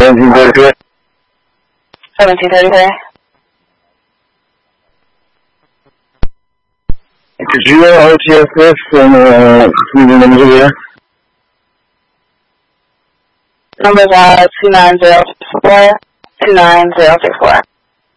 1733. 1733. Could you RTS this and see the numbers over there? Numbers are 29064, 29064.